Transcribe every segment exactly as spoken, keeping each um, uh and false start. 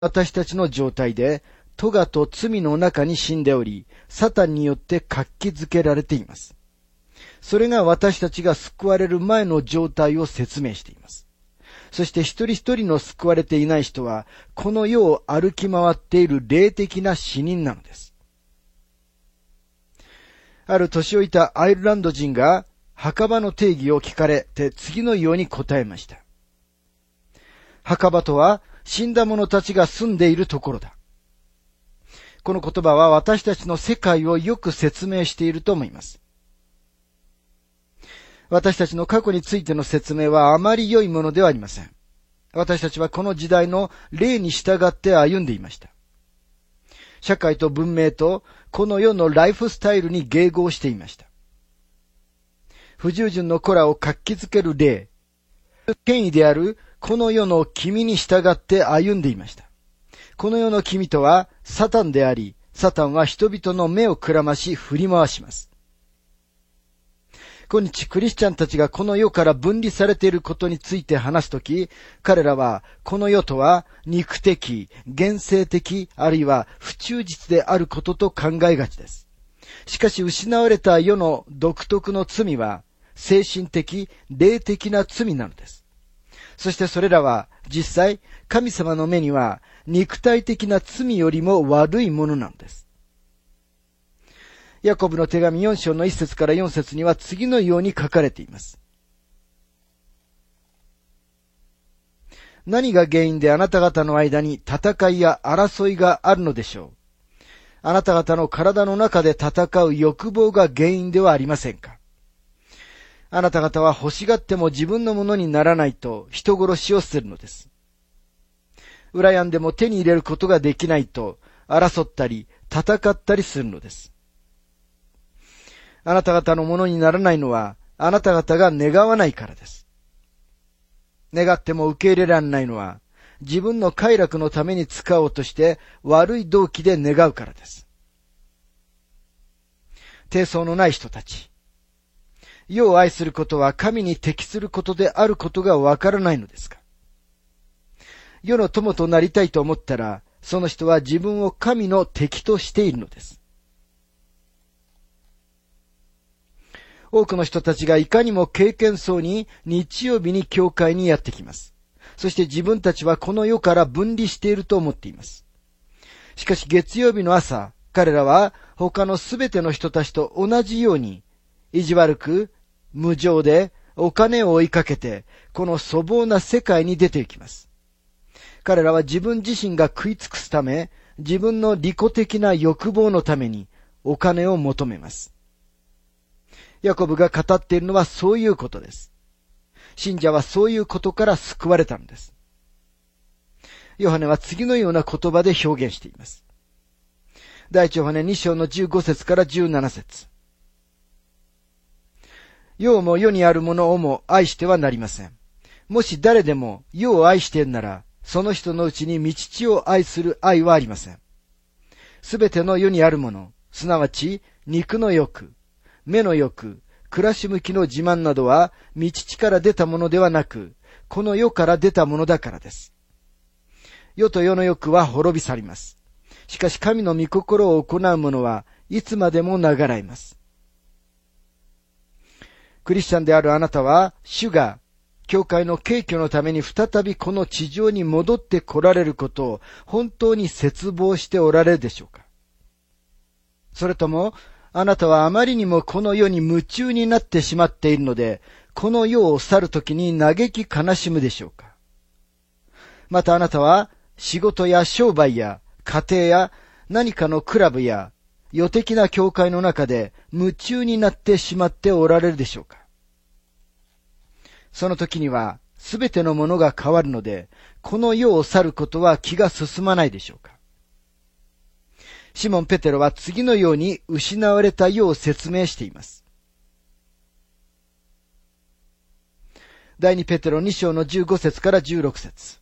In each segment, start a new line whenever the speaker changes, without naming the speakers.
私たちの状態で、咎と罪の中に死んでおり、サタンによって活気づけられています。それが私たちが救われる前の状態を説明しています。そして一人一人の救われていない人は、この世を歩き回っている霊的な死人なのです。ある年老いたアイルランド人が墓場の定義を聞かれて次のように答えました。墓場とは死んだ者たちが住んでいるところだ。この言葉は私たちの世界をよく説明していると思います。私たちの過去についての説明はあまり良いものではありません。私たちはこの時代の霊に従って歩んでいました。社会と文明とこの世のライフスタイルに迎合していました。不従順の子らを活気づける霊、権威であるこの世の君に従って歩んでいました。この世の君とはサタンであり、サタンは人々の目をくらまし振り回します。今日クリスチャンたちがこの世から分離されていることについて話すとき、彼らはこの世とは肉的、現世的、あるいは不忠実であることと考えがちです。しかし失われた世の独特の罪は精神的、霊的な罪なのです。そしてそれらは実際神様の目には肉体的な罪よりも悪いものなのです。ヤコブの手紙よん章のいっ節からよん節には次のように書かれています。何が原因であなた方の間に戦いや争いがあるのでしょう。あなた方の体の中で戦う欲望が原因ではありませんか。あなた方は欲しがっても自分のものにならないと人殺しをするのです。羨んでも手に入れることができないと争ったり戦ったりするのです。あなた方のものにならないのはあなた方が願わないからです。願っても受け入れられないのは自分の快楽のために使おうとして悪い動機で願うからです。貞操のない人たち。世を愛することは神に適することであることがわからないのですか。世の友となりたいと思ったら、その人は自分を神の敵としているのです。多くの人たちがいかにも経験そうに日曜日に教会にやってきます。そして自分たちはこの世から分離していると思っています。しかし月曜日の朝、彼らは他のすべての人たちと同じように、意地悪く、無情で、お金を追いかけて、この粗暴な世界に出て行きます。彼らは自分自身が食い尽くすため、自分の利己的な欲望のためにお金を求めます。ヤコブが語っているのはそういうことです。信者はそういうことから救われたのです。ヨハネは次のような言葉で表現しています。第一ヨハネに章のじゅうご節からじゅうなな節。世も世にあるものをも愛してはなりません。もし誰でも世を愛しているなら、その人のうちに御父を愛する愛はありません。すべての世にあるもの、すなわち肉の欲、目の欲、暮らし向きの自慢などは、御父から出たものではなく、この世から出たものだからです。世と世の欲は滅び去ります。しかし神の御心を行う者はいつまでも永らえます。クリスチャンであるあなたは、主が、教会の敬虚のために再びこの地上に戻って来られることを本当に切望しておられるでしょうか。それとも、あなたはあまりにもこの世に夢中になってしまっているので、この世を去るときに嘆き悲しむでしょうか。またあなたは仕事や商売や家庭や何かのクラブや世的な教会の中で夢中になってしまっておられるでしょうか。その時にはすべてのものが変わるので、この世を去ることは気が進まないでしょうか。シモン・ペテロは次のように失われた世を説明しています。第二ペテロに章のじゅうご節からじゅうろく節。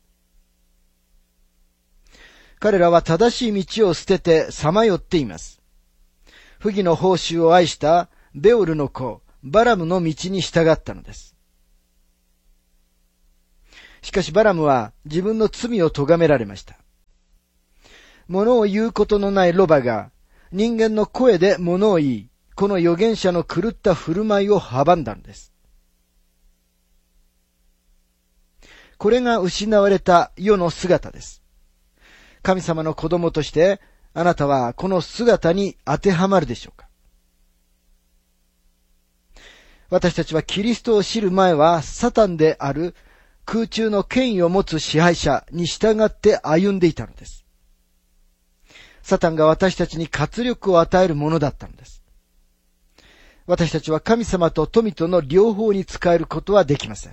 彼らは正しい道を捨ててさまよっています。不義の報酬を愛したベオルの子、バラムの道に従ったのです。しかしバラムは自分の罪を咎められました。 物を言うことのないロバが人間の声で物を言い、この預言者の狂った振る舞いを阻んだのです。これが失われた世の姿です。神様の子供としてあなたはこの姿に当てはまるでしょうか？私たちはキリストを知る前はサタンである空中の権威を持つ支配者に従って歩んでいたのです。サタンが私たちに活力を与えるものだったのです。私たちは神様と富との両方に使えることはできません。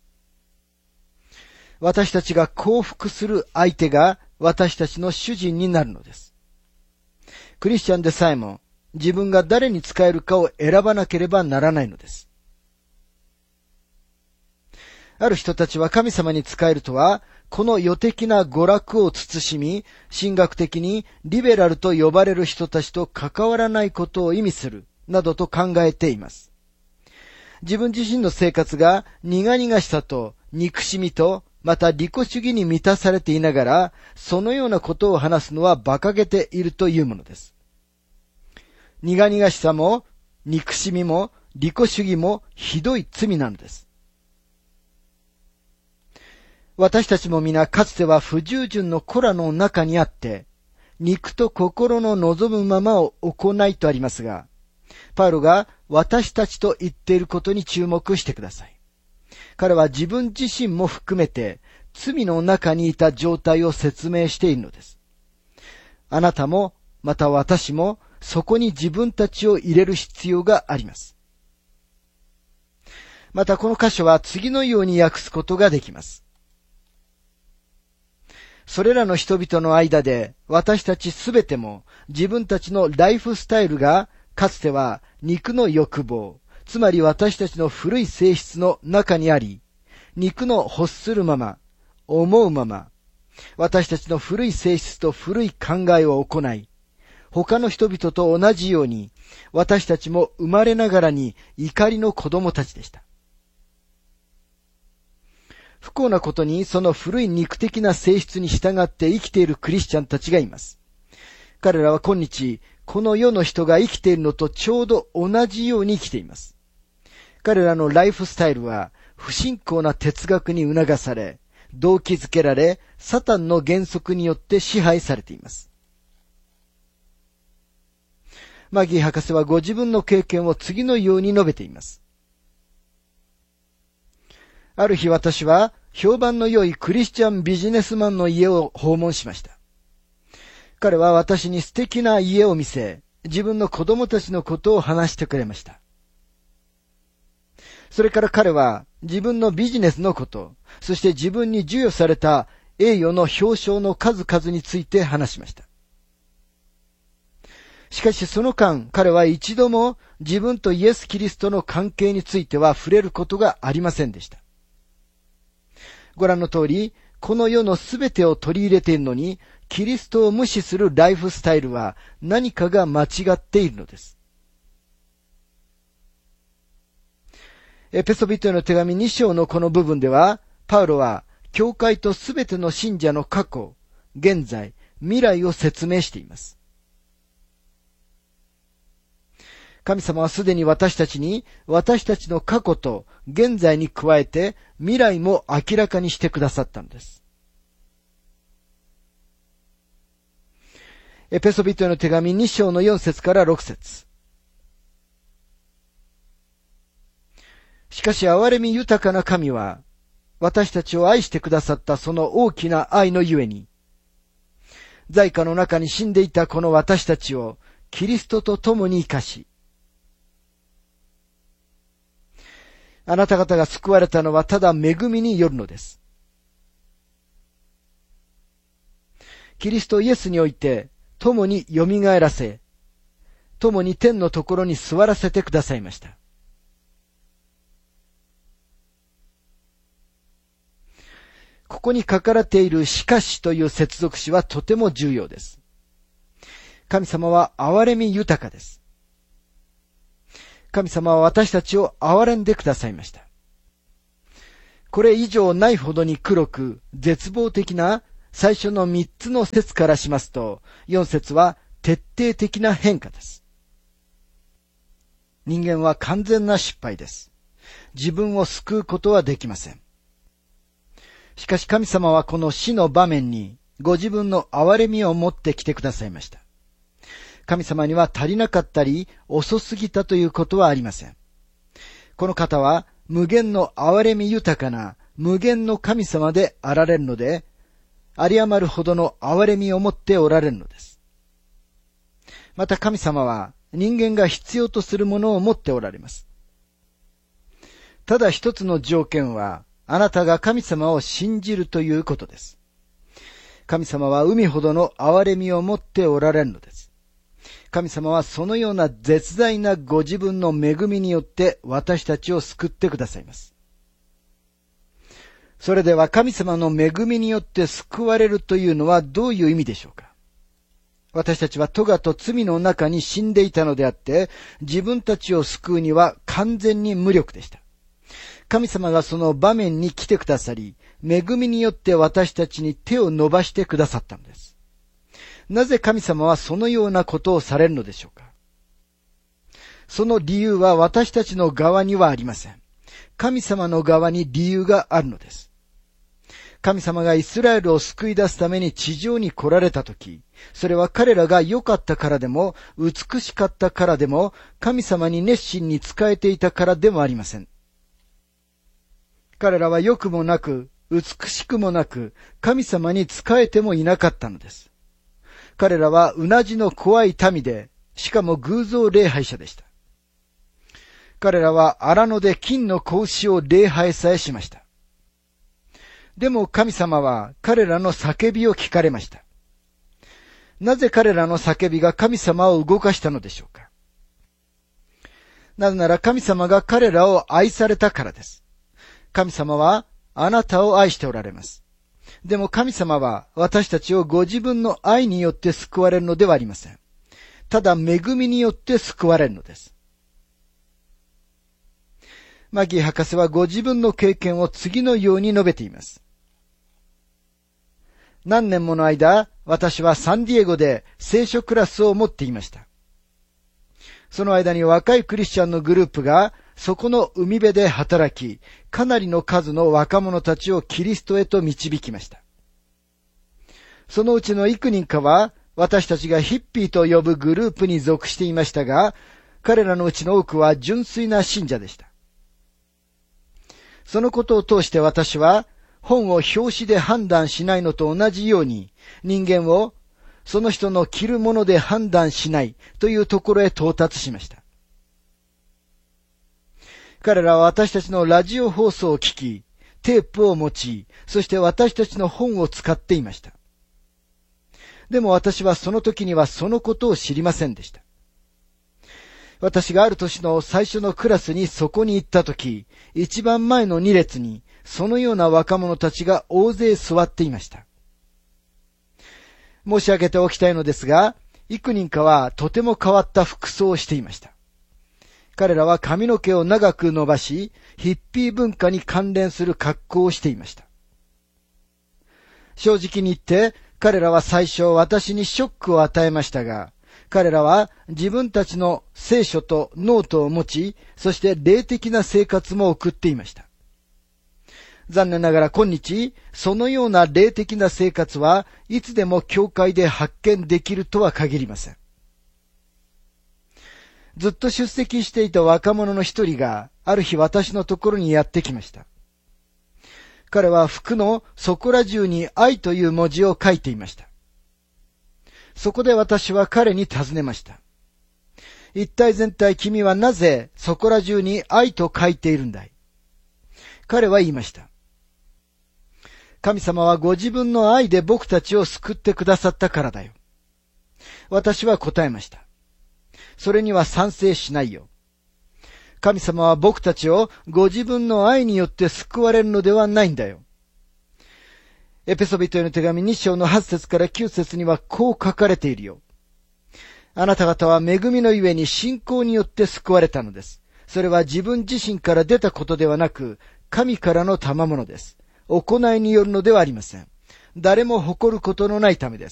私たちが降伏する相手が私たちの主人になるのです。クリスチャンでさえも自分が誰に使えるかを選ばなければならないのです。ある人たちは神様に仕えるとは、この世的な娯楽を慎み、神学的にリベラルと呼ばれる人たちと関わらないことを意味する、などと考えています。自分自身の生活が苦々しさと憎しみと、また利己主義に満たされていながら、そのようなことを話すのは馬鹿げているというものです。苦々しさも、憎しみも、利己主義もひどい罪なのです。私たちも皆かつては不従順の子らの中にあって、肉と心の望むままを行いとありますが、パウロが私たちと言っていることに注目してください。彼は自分自身も含めて罪の中にいた状態を説明しているのです。あなたもまた私もそこに自分たちを入れる必要があります。またこの箇所は次のように訳すことができます。それらの人々の間で私たちすべても自分たちのライフスタイルがかつては肉の欲望、つまり私たちの古い性質の中にあり、肉の欲するまま、思うまま、私たちの古い性質と古い考えを行い、他の人々と同じように、私たちも生まれながらに怒りの子供たちでした。不幸なことにその古い肉的な性質に従って生きているクリスチャンたちがいます。彼らは今日、この世の人が生きているのとちょうど同じように生きています。彼らのライフスタイルは不信仰な哲学に促され、動機づけられ、サタンの原則によって支配されています。マギー博士はご自分の経験を次のように述べています。ある日私は評判の良いクリスチャンビジネスマンの家を訪問しました。彼は私に素敵な家を見せ、自分の子供たちのことを話してくれました。それから彼は自分のビジネスのこと、そして自分に授与された栄誉の表彰の数々について話しました。しかしその間、彼は一度も自分とイエス・キリストの関係については触れることがありませんでした。ご覧の通り、この世のすべてを取り入れているのに、キリストを無視するライフスタイルは何かが間違っているのです。エペソビトへの手紙に章のこの部分では、パウロは教会とすべての信者の過去、現在、未来を説明しています。神様はすでに私たちに、私たちの過去と現在に加えて未来も明らかにしてくださったのです。エペソビトへの手紙に章のよん節からろく節。しかし憐れみ豊かな神は、私たちを愛してくださったその大きな愛のゆえに、罪禍の中に死んでいたこの私たちをキリストと共に生かし、あなた方が救われたのはただ恵みによるのです。キリストイエスにおいて共によみがえらせ、共に天のところに座らせてくださいました。ここに書かれているしかしという接続詞はとても重要です。神様は憐れみ豊かです。神様は私たちを憐れんでくださいました。これ以上ないほどに黒く絶望的な最初の三つの節からしますと、四節は徹底的な変化です。人間は完全な失敗です。自分を救うことはできません。しかし神様はこの死の場面にご自分の憐れみを持ってきてくださいました。神様には足りなかったり遅すぎたということはありません。この方は無限の憐れみ豊かな無限の神様であられるので、有り余るほどの憐れみを持っておられるのです。また神様は人間が必要とするものを持っておられます。ただ一つの条件は、あなたが神様を信じるということです。神様は海ほどの憐れみを持っておられるのです。神様はそのような絶大なご自分の恵みによって私たちを救ってくださいます。それでは神様の恵みによって救われるというのはどういう意味でしょうか。私たちは咎と罪の中に死んでいたのであって、自分たちを救うには完全に無力でした。神様がその場面に来てくださり、恵みによって私たちに手を伸ばしてくださったのです。なぜ神様はそのようなことをされるのでしょうか。その理由は私たちの側にはありません。神様の側に理由があるのです。神様がイスラエルを救い出すために地上に来られたとき、それは彼らが良かったからでも、美しかったからでも、神様に熱心に仕えていたからでもありません。彼らは良くもなく、美しくもなく、神様に仕えてもいなかったのです。彼らはうなじの怖い民で、しかも偶像礼拝者でした。彼らは荒野で金の子牛を礼拝さえしました。でも神様は彼らの叫びを聞かれました。なぜ彼らの叫びが神様を動かしたのでしょうか。なぜなら神様が彼らを愛されたからです。神様はあなたを愛しておられます。でも神様は私たちをご自分の愛によって救われるのではありません。ただ恵みによって救われるのです。マギー博士はご自分の経験を次のように述べています。何年もの間、私はサンディエゴで聖書クラスを持っていました。その間に若いクリスチャンのグループがそこの海辺で働き、かなりの数の若者たちをキリストへと導きました。そのうちの幾人かは、私たちがヒッピーと呼ぶグループに属していましたが、彼らのうちの多くは純粋な信者でした。そのことを通して私は、本を表紙で判断しないのと同じように、人間をその人の着るもので判断しないというところへ到達しました。彼らは私たちのラジオ放送を聞き、テープを持ち、そして私たちの本を使っていました。でも私はその時にはそのことを知りませんでした。私がある年の最初のクラスにそこに行った時、一番前の二列にそのような若者たちが大勢座っていました。申し上げておきたいのですが、幾人かはとても変わった服装をしていました。彼らは髪の毛を長く伸ばし、ヒッピー文化に関連する格好をしていました。正直に言って、彼らは最初私にショックを与えましたが、彼らは自分たちの聖書とノートを持ち、そして霊的な生活も送っていました。残念ながら今日、そのような霊的な生活はいつでも教会で発見できるとは限りません。ずっと出席していた若者の一人が、ある日私のところにやってきました。彼は服のそこら中に愛という文字を書いていました。そこで私は彼に尋ねました。一体全体君はなぜそこら中に愛と書いているんだい？彼は言いました。神様はご自分の愛で僕たちを救ってくださったからだよ。私は答えました。それには賛成しないよ。神様は僕たちをご自分の愛によって救われるのではないんだよ。エペソビトへの手紙に章のはち節からきゅう節にはこう書かれているよ。あなた方は恵みのゆえに信仰によって救われたのです。それは自分自身から出たことではなく、神からの賜物です。行いによるのではありません。 誰も誇ることのないためです。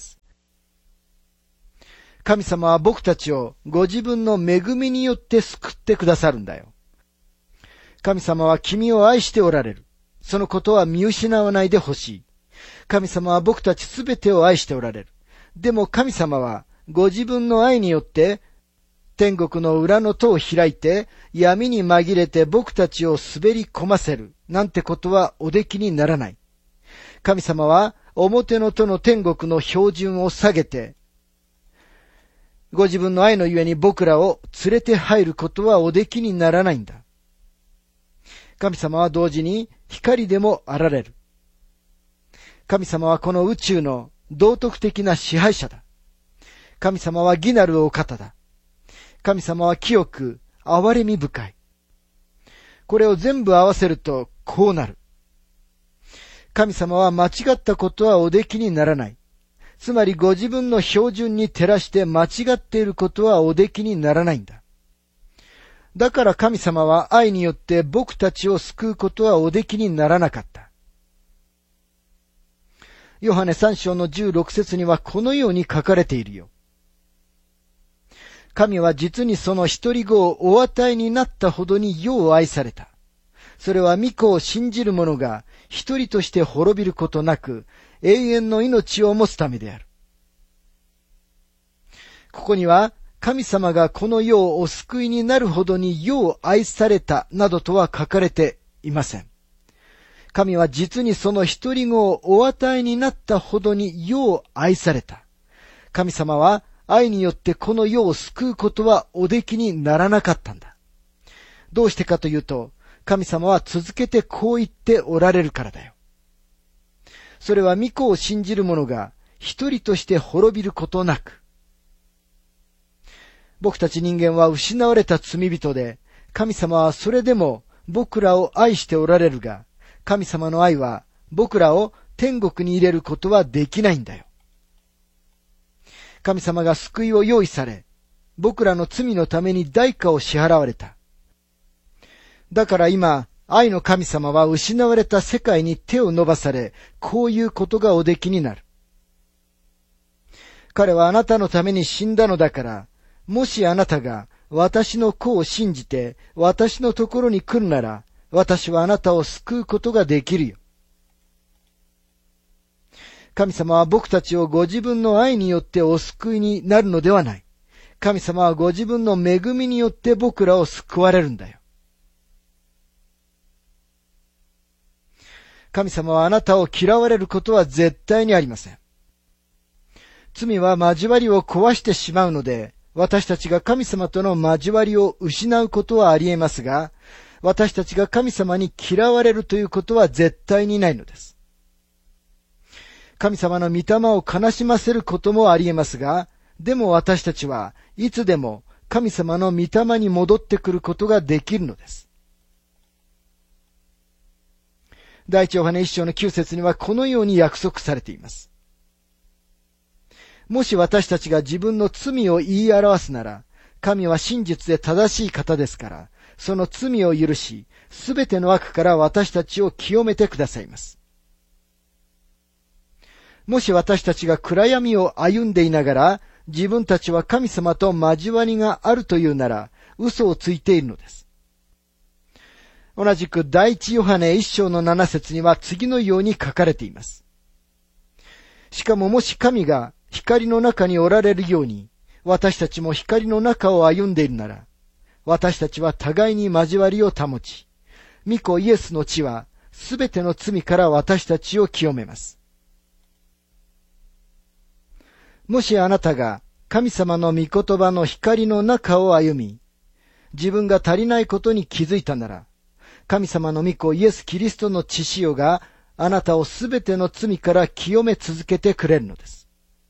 神様は僕たちをご自分の恵みによって救ってくださるんだよ。神様は君を愛しておられる。そのことは見失わないでほしい。神様は僕たちすべてを愛しておられる。でも神様はご自分の愛によって天国の裏の戸を開いて闇に紛れて僕たちを滑り込ませるなんてことはおできにならない。神様は表の戸の天国の標準を下げてご自分の愛のゆえに僕らを連れて入ることはおできにならないんだ。神様は同時に光でもあられる。神様はこの宇宙の道徳的な支配者だ。神様は義なるお方だ。神様は清く憐れみ深い。これを全部合わせるとこうなる。神様は間違ったことはおできにならない。つまりご自分の標準に照らして間違っていることはおできにならないんだ。だから神様は愛によって僕たちを救うことはおできにならなかった。ヨハネさん章のじゅうろく節にはこのように書かれているよ。神は実にその一人子をお与えになったほどに世を愛された。それは御子を信じる者が一人として滅びることなく永遠の命を持つためである。ここには神様がこの世をお救いになるほどに世を愛されたなどとは書かれていません。神は実にその一人子をお与えになったほどに世を愛された。神様は愛によってこの世を救うことはおできにならなかったんだ。どうしてかというと、神様は続けてこう言っておられるからだよ。それは御子を信じる者が一人として滅びることなく、僕たち人間は失われた罪人で、神様はそれでも僕らを愛しておられるが、神様の愛は僕らを天国に入れることはできないんだよ。神様が救いを用意され、僕らの罪のために代価を支払われた。だから今、愛の神様は失われた世界に手を伸ばされ、こういうことがおできになる。彼はあなたのために死んだのだから、もしあなたが私の子を信じて私のところに来るなら、私はあなたを救うことができるよ。神様は僕たちをご自分の愛によってお救いになるのではない。神様はご自分の恵みによって僕らを救われるんだよ。神様はあなたを嫌われることは絶対にありません。罪は交わりを壊してしまうので、私たちが神様との交わりを失うことはあり得ますが、私たちが神様に嫌われるということは絶対にないのです。神様の御霊を悲しませることもあり得ますが、でも私たちはいつでも神様の御霊に戻ってくることができるのです。第一ヨハネ一章の九節にはこのように約束されています。もし私たちが自分の罪を言い表すなら、神は真実で正しい方ですから、その罪を許し、すべての悪から私たちを清めてくださいます。もし私たちが暗闇を歩んでいながら、自分たちは神様と交わりがあるというなら、嘘をついているのです。同じく第一ヨハネ一章の七節には次のように書かれています。しかももし神が光の中におられるように、私たちも光の中を歩んでいるなら、私たちは互いに交わりを保ち、御子イエスの血はすべての罪から私たちを清めます。もしあなたが神様の御言葉の光の中を歩み、自分が足りないことに気づいたなら、神様の御子イエス・キリストの血潮があなたをすべての罪から清め続けてくれるのです。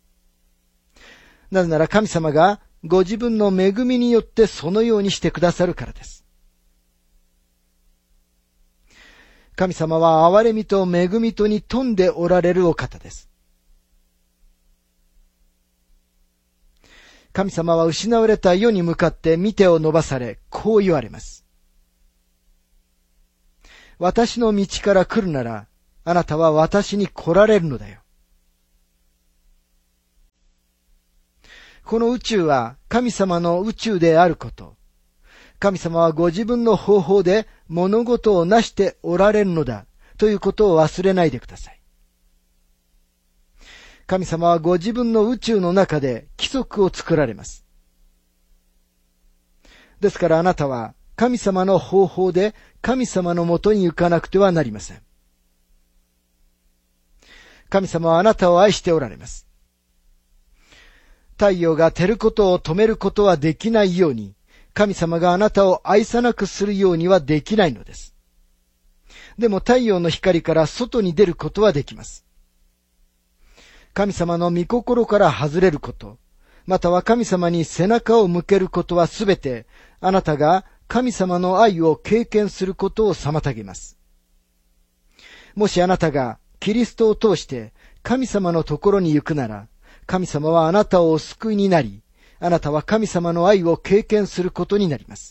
なぜなら神様がご自分の恵みによってそのようにしてくださるからです。神様は憐れみと恵みとに富んでおられるお方です。神様は失われた世に向かって御手を伸ばされ、こう言われます。私の道から来るなら、あなたは私に来られるのだよ。 この宇宙は神様の宇宙であること。神様はご自分の方法で物事をなしておられるのだということを忘れないでください。神様はご自分の宇宙の中で規則を作られます。ですからあなたは神様の方法で神様のもとに行かなくてはなりません。神様はあなたを愛しておられます。太陽が照ることを止めることはできないように、神様があなたを愛さなくするようにはできないのです。でも太陽の光から外に出ることはできます。神様の御心から外れること、または神様に背中を向けることはすべて、あなたが神様の愛を経験することを妨げます。もしあなたがキリストを通して神様のところに行くなら、神様はあなたをお救いになり、あなたは神様の愛を経験することになります。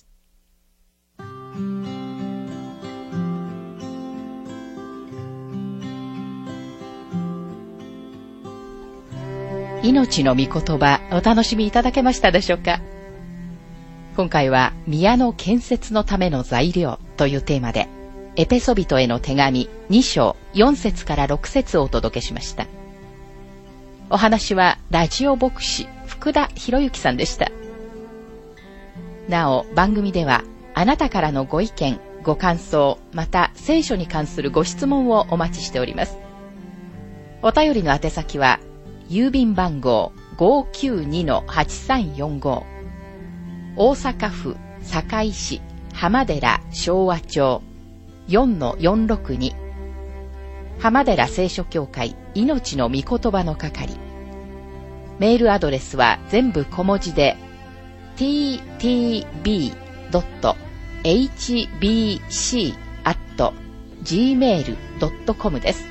命の御言葉、お楽しみいただけましたでしょうか。今回は宮の建設のための材料というテーマで、エペソビトへの手紙に章よん節からろく節をお届けしました。お話はラジオ牧師福田博之さんでした。なお番組ではあなたからのご意見、ご感想、また聖書に関するご質問をお待ちしております。お便りの宛先は郵便番号 ごーきゅうにのはちさんよんご 大阪府堺市浜寺昭和町 よんのよんろくに 浜寺聖書協会命の御言葉の係。メールアドレスは全部小文字で ティーティービードットエイチビーシーアットジーメールドットコム です。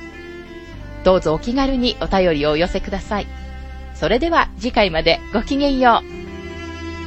どうぞお気軽にお便りをお寄せください。それでは次回までごきげんよう。